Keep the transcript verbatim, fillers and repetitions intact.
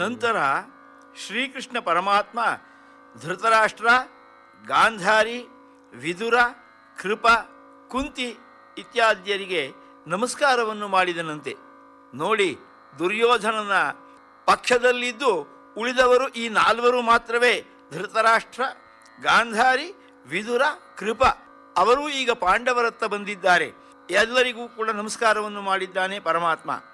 ನಂತರ ಶ್ರೀಕೃಷ್ಣ ಪರಮಾತ್ಮ ಧೃತರಾಷ್ಟ್ರ, ಗಾಂಧಾರಿ, ವಿದುರ, ಕೃಪ, ಕುಂತಿ ಇತ್ಯಾದಿಯರಿಗೆ ನಮಸ್ಕಾರವನ್ನು ಮಾಡಿದನಂತೆ. ನೋಡಿ, ದುರ್ಯೋಧನನ ಪಕ್ಷದಲ್ಲಿದ್ದು ಉಳಿದವರು ಈ ನಾಲ್ವರು ಮಾತ್ರವೇ. ಧೃತರಾಷ್ಟ್ರ, ಗಾಂಧಾರಿ, ವಿದುರ, ಕೃಪ ಅವರೂ ಈಗ ಪಾಂಡವರತ್ತ ಬಂದಿದ್ದಾರೆ. ಎಲ್ಲರಿಗೂ ಕೂಡ ನಮಸ್ಕಾರವನ್ನು ಮಾಡಿದ್ದಾನೆ ಪರಮಾತ್ಮ.